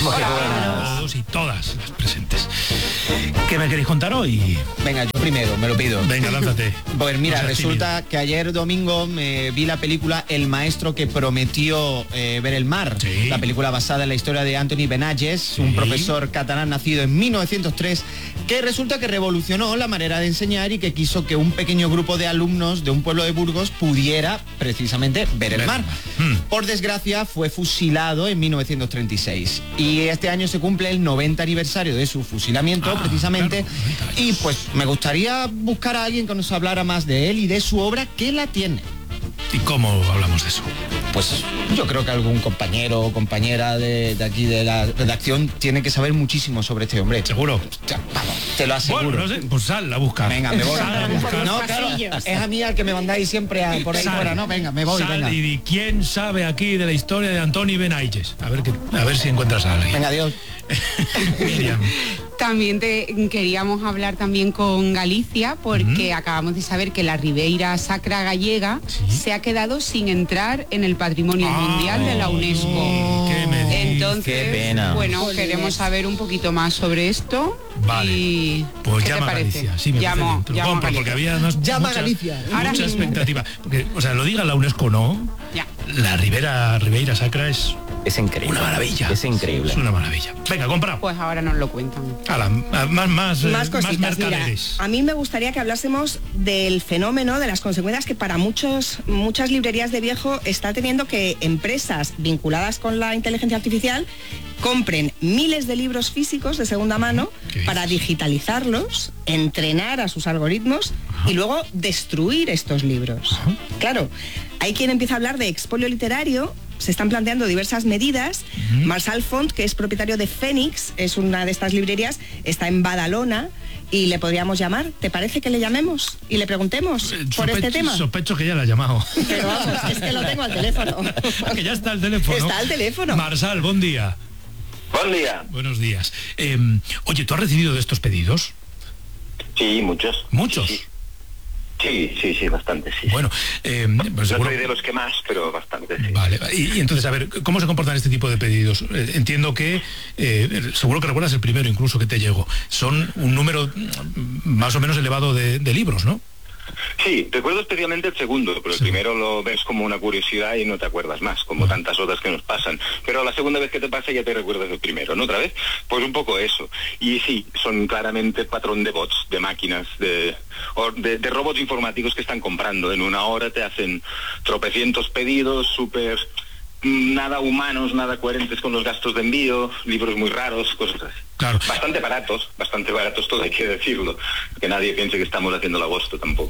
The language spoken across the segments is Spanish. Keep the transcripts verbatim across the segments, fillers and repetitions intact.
todos y todas las presentes. ¿Qué me queréis contar hoy? Venga, yo primero, me lo pido. Venga, lánzate. Pues mira, No seas resulta tímido. que ayer domingo me vi la película El maestro que prometió eh, ver el mar. Sí. La película basada en la historia de Anthony Benalles, Sí. un profesor catalán nacido en mil novecientos tres, que resulta que revolucionó la manera de enseñar y que quiso que un pequeño grupo de alumnos de un pueblo de Burgos pudiera precisamente ver el Ver mar. el mar. Mm. Por desgracia, fue fusilado en mil novecientos treinta y seis. Y este año se cumple el noventa aniversario de su fusilamiento, Ah, precisamente. claro, noventa Y años. pues me gustaría buscar a alguien que nos hablara más de él y de su obra, que la tiene. ¿Y cómo hablamos de eso? Pues yo creo que algún compañero o compañera de, de aquí de la redacción tiene que saber muchísimo sobre este hombre. ¿Seguro? Ya, vamos, te lo aseguro. Bueno, no sé, pues sal a buscar. Venga, me voy. Sal a buscar. No, claro, es a mí al que me mandáis siempre a- por ahí Sal. fuera, ¿no? Venga, me voy, Sal venga. y di, ¿quién sabe aquí de la historia de Antoni Benalles? A ver, que, a ver si encuentras a alguien. Venga, adiós. Miriam. También te, queríamos hablar también con Galicia porque Ujú. acabamos de saber que la Ribeira Sacra gallega Sí. se ha quedado sin entrar en el Patrimonio Ah, Mundial de la UNESCO. ¿Qué me dices? Entonces, Qué pena. bueno, Jolines. queremos saber un poquito más sobre esto. Vale. Y Pues ¿qué te llama a parece? Galicia. Sí, me llamo, parece bien. Te lo llamo a compro, Galicia. porque había unas- Llama a mucha, Galicia. Ahora mucha mismo. expectativa. Porque, o sea, lo diga la UNESCO, ¿no? Ya. La Ribera, Ribeira Sacra es Es increíble. una maravilla. Es increíble. Es una maravilla. Venga, compra. Pues ahora nos lo cuentan. Ala, a- más, más, eh, Más cositas, mira, mercaderes. a mí me gustaría que hablásemos del fenómeno, de las consecuencias que para muchos, muchas librerías de viejo está teniendo que empresas vinculadas con la inteligencia artificial compren miles de libros físicos de segunda mano ¿Qué para dices? digitalizarlos, entrenar a sus algoritmos y luego destruir estos libros. Claro, hay quien empieza a hablar de expolio literario. Se están planteando diversas medidas. Marçal Font, que es propietario de Fénix, es una de estas librerías, está en Badalona y le podríamos llamar. ¿Te parece que le llamemos y le preguntemos Eh, por este sospecho- tema? Sospecho que ya la ha llamado. Pero vamos, es que lo tengo al teléfono. Que ya está el teléfono. Está al teléfono. Marsal, buen día. Buen día. Buenos días. Eh, oye, ¿tú has recibido de estos pedidos? Sí, muchos. ¿Muchos? Sí, sí, sí, sí, bastante, sí. Bueno, eh, pues no seguro- soy de los que más, pero bastante, sí. Vale, y, y entonces, a ver, ¿cómo se comportan este tipo de pedidos? Eh, entiendo que, eh, seguro que recuerdas el primero incluso que te llegó. Son un número mm, más o menos elevado de, de libros, ¿no? Sí, recuerdo especialmente el segundo, pero el Sí. primero lo ves como una curiosidad y no te acuerdas más, como tantas otras que nos pasan. Pero la segunda vez que te pasa ya te recuerdas del primero, ¿no? Otra vez, pues un poco eso. Y sí, son claramente patrón de bots, de máquinas, de, o de, de robots informáticos que están comprando. En una hora te hacen tropecientos pedidos, súper mm, nada humanos, nada coherentes con los gastos de envío, libros muy raros, cosas así. Claro. Bastante baratos, bastante baratos, todo hay que decirlo. Que nadie piense que estamos haciendo el agosto tampoco.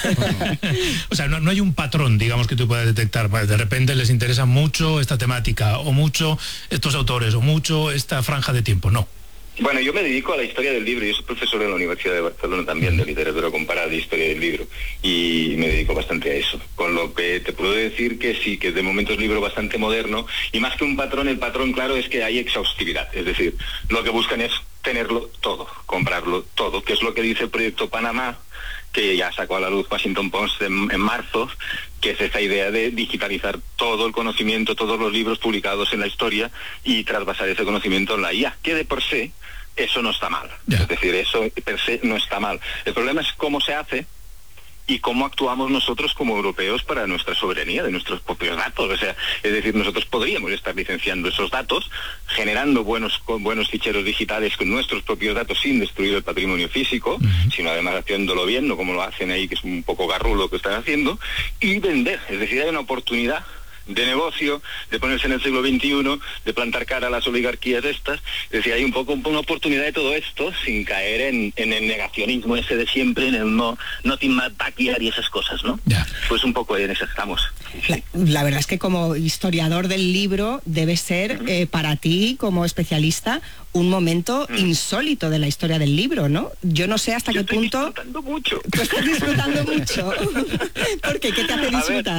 O sea, no, no hay un patrón, digamos, que tú puedas detectar. Pues de repente les interesa mucho esta temática, o mucho estos autores, o mucho esta franja de tiempo. No. Bueno, yo me dedico a la historia del libro. Yo soy profesor en la Universidad de Barcelona también de literatura comparada y historia del libro. Y me dedico bastante a eso. Con lo que te puedo decir que sí, que de momento es un libro bastante moderno. Y más que un patrón, el patrón claro es que hay exhaustividad. Es decir, lo que buscan es tenerlo todo, comprarlo todo, que es lo que dice el proyecto Panamá, que ya sacó a la luz Washington Post en, en marzo, que es esa idea de digitalizar todo el conocimiento, todos los libros publicados en la historia y trasvasar ese conocimiento en la I A, que de por sí eso no está mal. Ya. Es decir, eso per se no está mal. El problema es cómo se hace y cómo actuamos nosotros como europeos para nuestra soberanía de nuestros propios datos. O sea, es decir, nosotros podríamos estar licenciando esos datos, generando buenos con buenos ficheros digitales con nuestros propios datos sin destruir el patrimonio físico, Uh-huh. sino además haciéndolo bien, no como lo hacen ahí, que es un poco garrulo lo que están haciendo, y vender. Es decir, hay una oportunidad de negocio, de ponerse en el siglo veintiuno, de plantar cara a las oligarquías estas. Es decir, hay un poco una oportunidad de todo esto sin caer en, en el negacionismo ese de siempre, en el no, nothing but backyard y esas cosas, ¿no? Ya. Pues un poco en eso estamos. La, la verdad es que como historiador del libro debe ser eh, para ti como especialista un momento insólito de la historia del libro, ¿no? Yo no sé hasta Yo qué estoy punto disfrutando mucho. tú estás disfrutando mucho. ¿Por qué? ¿Qué te hace A ver, disfrutar?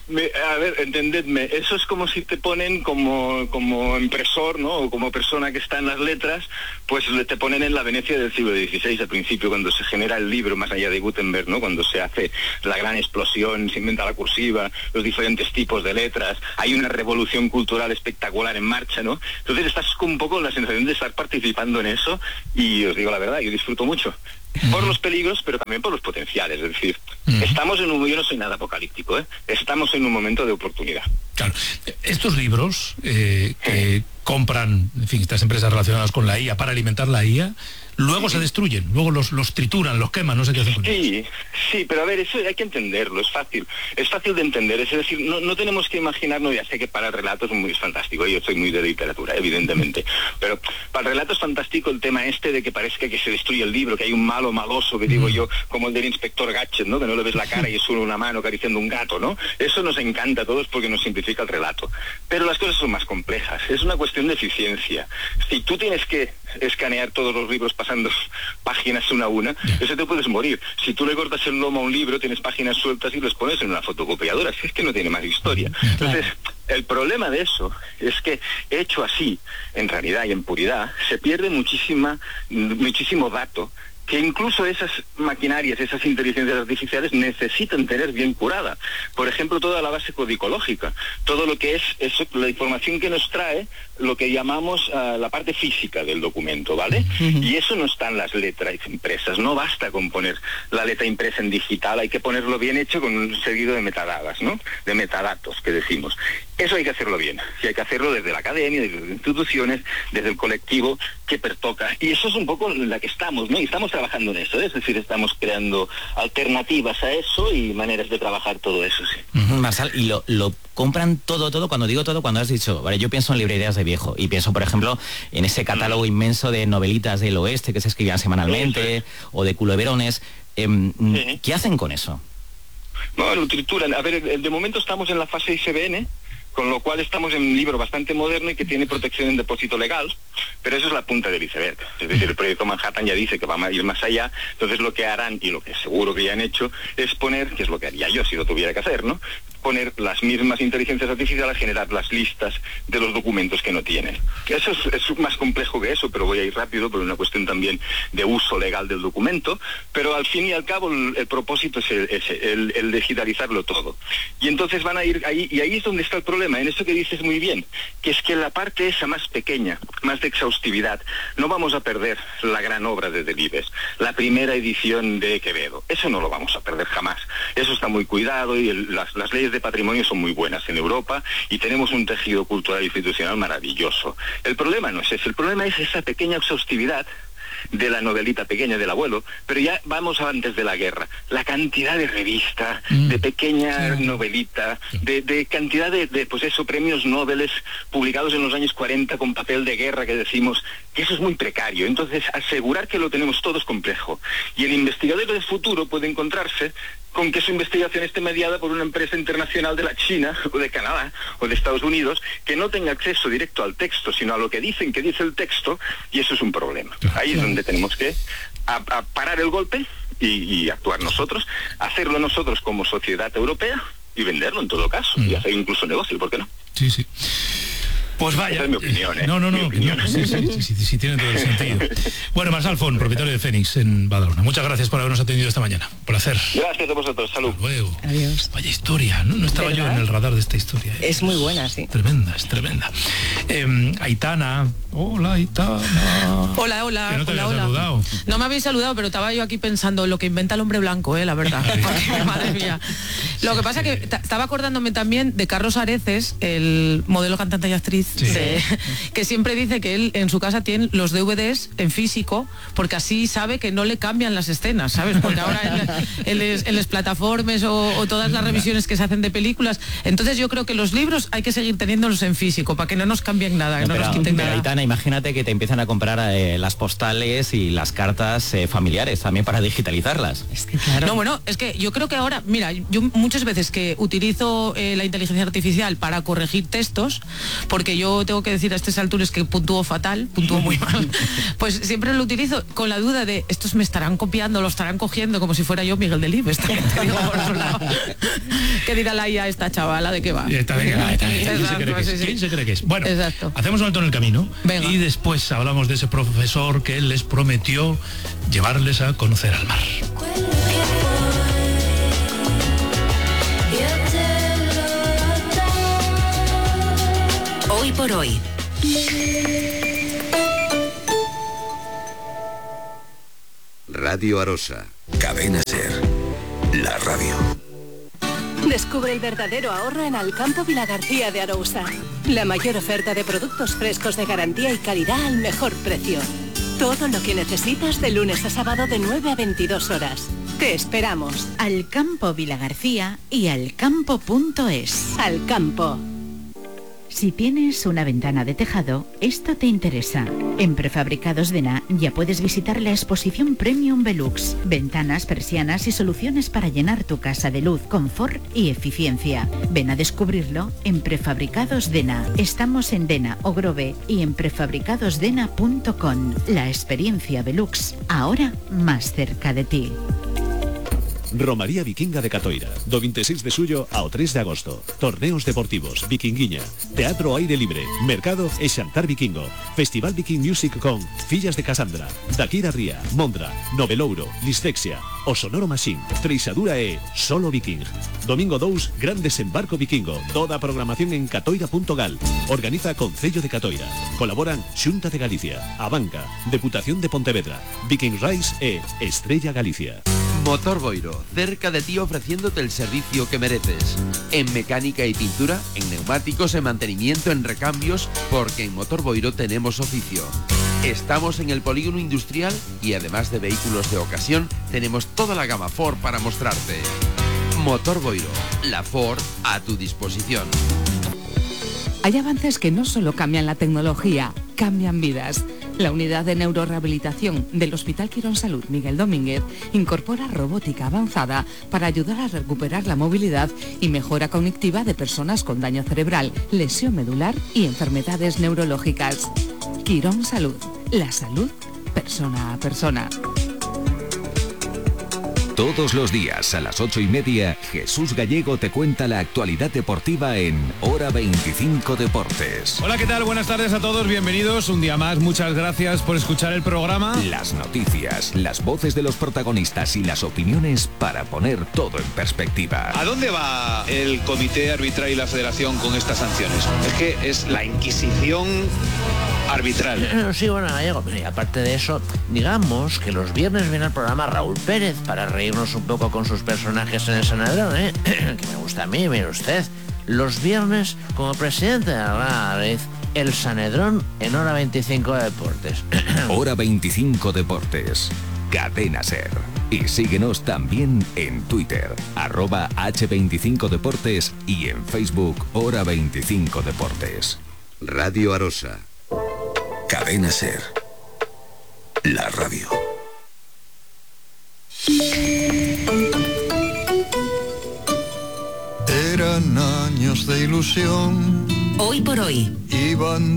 Me, a ver, entendedme, eso es como si te ponen como, como impresor, ¿no? O como persona que está en las letras, pues te ponen en la Venecia del siglo dieciséis, al principio, cuando se genera el libro, más allá de Gutenberg, ¿no? Cuando se hace la gran explosión, se inventa la cursiva, los diferentes tipos de letras, hay una revolución cultural espectacular en marcha, ¿no? Entonces estás con un poco la sensación de estar participando en eso, y os digo la verdad, yo disfruto mucho. Por los peligros, pero también por los potenciales. Es decir, uh-huh. estamos en un... Yo no soy nada apocalíptico, ¿eh? Estamos en un momento de oportunidad. Claro. Estos libros eh, que compran, en fin, estas empresas relacionadas con la I A para alimentar la I A, luego se destruyen, luego los, los trituran, los queman, no sé qué hacen con ellos. Sí, sí, pero a ver, eso hay que entenderlo, es fácil, es fácil de entender, es decir, no, no tenemos que imaginarnos, ya sé que para el relato es muy fantástico, yo soy muy de literatura, evidentemente, pero para el relato es fantástico el tema este de que parezca que se destruye el libro, que hay un malo maloso, que digo yo, como el del inspector Gadget, ¿no? Que no le ves la cara y es solo una mano acariciando un gato, ¿no? Eso nos encanta a todos porque nos simplifica el relato, pero las cosas son más complejas, es una cuestión de eficiencia. Si tú tienes que escanear todos los libros pasando páginas una a una, eso te puedes morir. Si tú le cortas el lomo a un libro, tienes páginas sueltas y los pones en una fotocopiadora, si es que no tiene más historia. Entonces, el problema de eso es que, hecho así, en realidad y en puridad, se pierde muchísima, muchísimo dato que incluso esas maquinarias, esas inteligencias artificiales necesitan tener bien curada. Por ejemplo, toda la base codicológica, todo lo que es eso, la información que nos trae lo que llamamos uh, la parte física del documento, ¿vale? Uh-huh. Y eso no está en las letras impresas, no basta con poner la letra impresa en digital, hay que ponerlo bien hecho con un seguido de metadatas, ¿no? De metadatos, que decimos. Eso hay que hacerlo bien, y hay que hacerlo desde la academia, desde las instituciones, desde el colectivo que pertoca. Y eso es un poco en la que estamos, ¿no? Y estamos trabajando en eso, ¿eh? Es decir, estamos creando alternativas a eso y maneras de trabajar todo eso, sí. Uh-huh. Marçal, y lo, lo compran todo, todo, cuando digo todo, cuando has dicho, vale, yo pienso en librerías de viejo, y pienso, por ejemplo, en ese catálogo inmenso de novelitas del oeste que se escribían semanalmente, sí, sí. o de culeverones, eh, sí. ¿qué hacen con eso? No, lo trituran. A ver, de momento estamos en la fase I S B N, con lo cual estamos en un libro bastante moderno y que tiene protección en depósito legal, pero eso es la punta del iceberg. Es decir, el proyecto Manhattan ya dice que va a ir más allá, entonces lo que harán, y lo que seguro que ya han hecho, es poner, que es lo que haría yo si lo tuviera que hacer, ¿no?, poner las mismas inteligencias artificiales a generar las listas de los documentos que no tienen. Eso es, es más complejo que eso, pero voy a ir rápido por una cuestión también de uso legal del documento, pero al fin y al cabo el, el propósito es, el, es el, el digitalizarlo todo. Y entonces van a ir ahí, y ahí es donde está el problema, en eso que dices muy bien, que es que la parte esa más pequeña, más de exhaustividad, no vamos a perder la gran obra de Delibes, la primera edición de Quevedo, eso no lo vamos a perder jamás, eso está muy cuidado y el, las, las leyes de patrimonio son muy buenas en Europa y tenemos un tejido cultural institucional maravilloso. El problema no es ese, el problema es esa pequeña exhaustividad de la novelita pequeña del abuelo, pero ya vamos antes de la guerra. La cantidad de revistas, mm. de pequeña sí. novelita, de, de cantidad de, de, pues eso, premios Nobel publicados en los años cuarenta con papel de guerra, que decimos que eso es muy precario. Entonces, asegurar que lo tenemos todo es complejo. Y el investigador del futuro puede encontrarse con que su investigación esté mediada por una empresa internacional de la China, o de Canadá, o de Estados Unidos, que no tenga acceso directo al texto, sino a lo que dicen que dice el texto, y eso es un problema. Ahí es donde tenemos que a, a parar el golpe y, y actuar nosotros, hacerlo nosotros como sociedad europea, y venderlo en todo caso, mm. y hacer incluso negocio, ¿por qué no? Sí, sí. Pues vaya. Esa es mi opinión, ¿eh? No, no, no, opinión. no sí, sí, sí, sí, sí, tiene todo el sentido. Bueno, Marçal Font, propietario de Fénix en Badalona. Muchas gracias por habernos atendido esta mañana. Placer. Gracias a vosotros. Salud. Hasta luego. Adiós. Vaya historia, ¿no? No estaba yo en el radar de esta historia. ¿eh? Es muy buena, sí. Tremenda, es tremenda. Eh, Aitana. Hola, Aitana. Hola, hola. Que no te hola, había hola. saludado. No me habéis saludado, pero estaba yo aquí pensando en lo que inventa el hombre blanco, eh, la verdad. Porque, madre mía. Lo que pasa es que estaba acordándome también de Carlos Areces, el modelo, cantante y actriz, sí. de, que siempre dice que él en su casa tiene los D V Ds en físico, porque así sabe que no le cambian las escenas, ¿sabes? Porque ahora en, en, en las plataformas o, o todas las revisiones que se hacen de películas, entonces yo creo que los libros hay que seguir teniéndolos en físico, para que no nos cambien nada, que no, no pero, nos quiten nada. Aitana, imagínate que te empiezan a comprar eh, las postales y las cartas eh, familiares también para digitalizarlas. Es que claro. No, bueno, es que yo creo que ahora, mira, yo muchas veces que utilizo eh, la inteligencia artificial para corregir textos, porque yo tengo que decir a estas alturas que puntúo fatal, puntúo muy mal, pues siempre lo utilizo con la duda de estos me estarán copiando, lo estarán cogiendo como si fuera yo Miguel Delibes. Te digo por otro lado. ¿Qué dirá la I A esta chavala de qué va? Esta de qué va, esta de- ¿Quién se cree que es? sí, sí. ¿Quién se cree que es? Bueno, Exacto. hacemos un alto en el camino. Venga. Y después hablamos de ese profesor que les prometió llevarles a conocer al mar. Hoy por hoy. Radio Arosa. Cadena Ser. La radio. Descubre el verdadero ahorro en Alcampo Vilagarcía de Arousa. La mayor oferta de productos frescos de garantía y calidad al mejor precio. Todo lo que necesitas de lunes a sábado de nueve a veintidós horas. Te esperamos. Alcampo Vilagarcía y alcampo punto es. Alcampo. Si tienes una ventana de tejado, esto te interesa. En Prefabricados Dena ya puedes visitar la exposición Premium Velux. Ventanas, persianas y soluciones para llenar tu casa de luz, confort y eficiencia. Ven a descubrirlo en Prefabricados Dena. Estamos en Dena o Grove y en prefabricados dena punto com. La experiencia Velux, ahora más cerca de ti. Romaría Vikinga de Catoira, do veintiséis de suyo ao tres de agosto. Torneos deportivos, vikinguiña, teatro ao aire libre, mercado e xantar vikingo, Festival Viking Music con Fillas de Casandra, Daquira Ría, Mondra, Novelouro, Lisfexia, O Sonoro Machine, Treixadura e Solo Viking. Domingo dous, Gran Desembarco Vikingo, toda a programación en catoira punto gal. Organiza Concello de Catoira. Colaboran Xunta de Galicia, A Banca, Deputación de Pontevedra, Viking Rise e Estrella Galicia. Motor Boiro, cerca de ti ofreciéndote el servicio que mereces. En mecánica y pintura, en neumáticos, en mantenimiento, en recambios, porque en Motor Boiro tenemos oficio. Estamos en el polígono industrial y además de vehículos de ocasión, tenemos toda la gama Ford para mostrarte. Motor Boiro, la Ford a tu disposición. Hay avances que no solo cambian la tecnología, cambian vidas. La unidad de neurorehabilitación del Hospital Quirón Salud Miguel Domínguez incorpora robótica avanzada para ayudar a recuperar la movilidad y mejora cognitiva de personas con daño cerebral, lesión medular y enfermedades neurológicas. Quirón Salud, la salud persona a persona. Todos los días a las ocho y media, Jesús Gallego te cuenta la actualidad deportiva en Hora veinticinco Deportes. Hola, ¿qué tal? Buenas tardes a todos, bienvenidos un día más, muchas gracias por escuchar el programa. Las noticias, las voces de los protagonistas y las opiniones para poner todo en perspectiva. ¿A dónde va el comité arbitral y la federación con estas sanciones? Es que es la Inquisición arbitral. Sí, bueno, Gallego, pero y aparte de eso, digamos que los viernes viene al programa Raúl Pérez para reírnos un poco con sus personajes en el Sanedrón, ¿eh? Que me gusta a mí, mire usted. Los viernes, como presidente de la Madrid, el Sanedrón en Hora veinticinco Deportes. Hora veinticinco Deportes. Cadena Ser. Y síguenos también en Twitter, arroba hache veinticinco Deportes y en Facebook Hora veinticinco Deportes. Radio Arosa. Cadena Ser. La radio. Eran años de ilusión. Hoy por hoy. Iban